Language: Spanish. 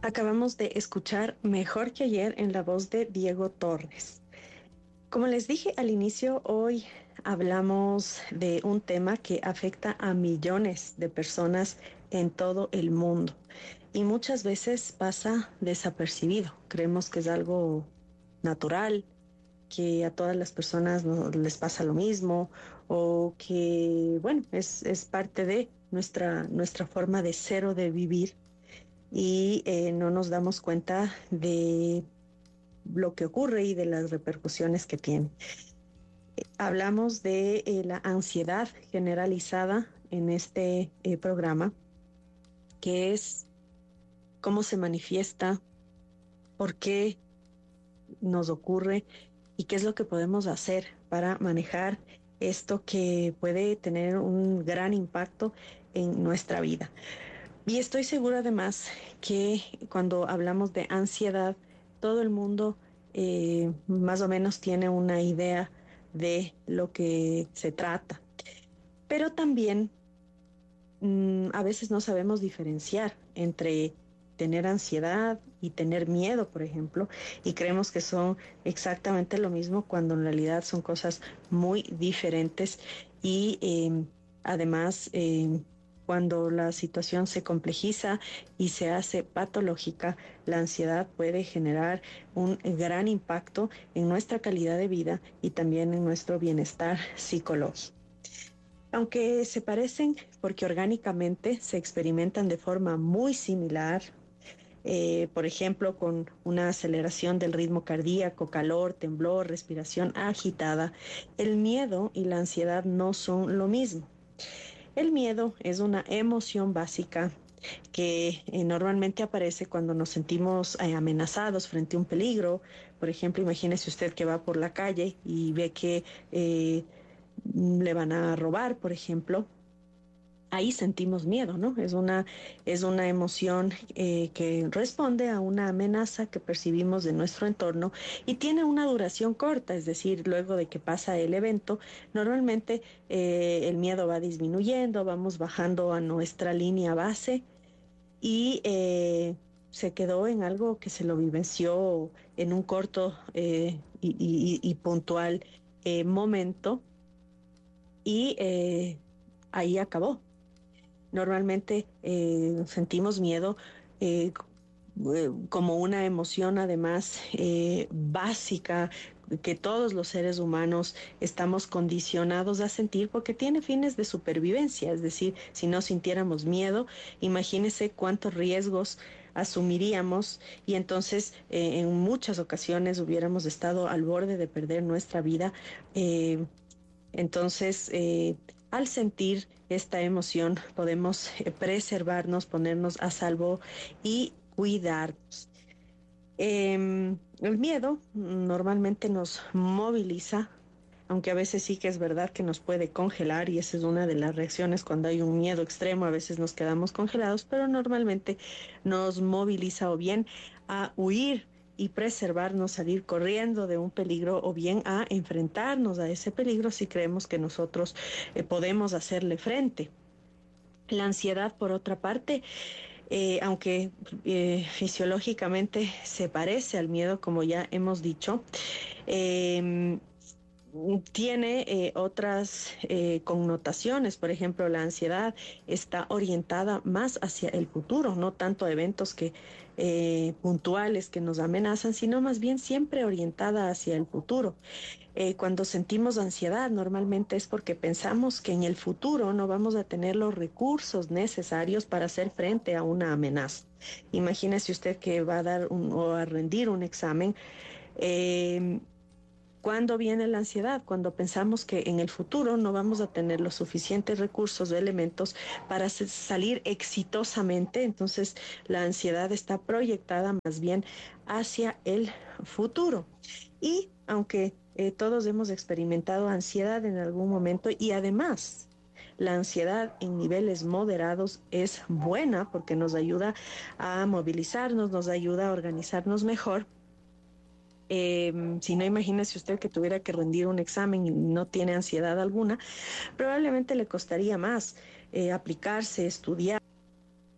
Acabamos de escuchar Mejor que ayer en la voz de Diego Torres. Como les dije al inicio, hoy hablamos de un tema que afecta a millones de personas en todo el mundo y muchas veces pasa desapercibido. Creemos que es algo natural, que a todas las personas no les pasa lo mismo o que, bueno, es parte de nuestra forma de ser o de vivir y no nos damos cuenta de lo que ocurre y de las repercusiones que tiene. Hablamos de la ansiedad generalizada en este programa, que es cómo se manifiesta, por qué nos ocurre y qué es lo que podemos hacer para manejar esto que puede tener un gran impacto en nuestra vida. Y estoy segura además que cuando hablamos de ansiedad, todo el mundo más o menos tiene una idea de lo que se trata. Pero también a veces no sabemos diferenciar entre tener ansiedad y tener miedo, por ejemplo, y creemos que son exactamente lo mismo cuando en realidad son cosas muy diferentes y además cuando la situación se complejiza y se hace patológica, la ansiedad puede generar un gran impacto en nuestra calidad de vida y también en nuestro bienestar psicológico. Aunque se parecen porque orgánicamente se experimentan de forma muy similar, por ejemplo, con una aceleración del ritmo cardíaco, calor, temblor, respiración agitada, el miedo y la ansiedad no son lo mismo. El miedo es una emoción básica que normalmente aparece cuando nos sentimos amenazados frente a un peligro. Por ejemplo, imagínese usted que va por la calle y ve que le van a robar, por ejemplo. Ahí sentimos miedo, ¿no? Es una emoción que responde a una amenaza que percibimos de nuestro entorno y tiene una duración corta, es decir, luego de que pasa el evento, normalmente el miedo va disminuyendo, vamos bajando a nuestra línea base y se quedó en algo que se lo vivenció en un corto y puntual momento y ahí acabó. Normalmente sentimos miedo como una emoción además básica que todos los seres humanos estamos condicionados a sentir porque tiene fines de supervivencia, es decir, si no sintiéramos miedo, imagínese cuántos riesgos asumiríamos y entonces en muchas ocasiones hubiéramos estado al borde de perder nuestra vida. Entonces, al sentir esta emoción, podemos preservarnos, ponernos a salvo y cuidarnos. El miedo normalmente nos moviliza, aunque a veces sí que es verdad que nos puede congelar y esa es una de las reacciones cuando hay un miedo extremo, a veces nos quedamos congelados, pero normalmente nos moviliza o bien a huir y preservarnos, salir corriendo de un peligro o bien a enfrentarnos a ese peligro si creemos que nosotros podemos hacerle frente. La ansiedad, por otra parte, aunque fisiológicamente se parece al miedo, como ya hemos dicho, eh, tiene otras connotaciones. Por ejemplo, la ansiedad está orientada más hacia el futuro, no tanto a eventos que puntuales que nos amenazan, sino más bien siempre orientada hacia el futuro. Cuando sentimos ansiedad, normalmente es porque pensamos que en el futuro no vamos a tener los recursos necesarios para hacer frente a una amenaza. Imagínese usted que va a dar o a rendir un examen. Eh, ¿Cuándo viene la ansiedad? Cuando pensamos que en el futuro no vamos a tener los suficientes recursos o elementos para salir exitosamente, entonces la ansiedad está proyectada más bien hacia el futuro. Y aunque todos hemos experimentado ansiedad en algún momento y además la ansiedad en niveles moderados es buena porque nos ayuda a movilizarnos, nos ayuda a organizarnos mejor. Si no, imagínese usted que tuviera que rendir un examen y no tiene ansiedad alguna, probablemente le costaría más aplicarse, estudiar.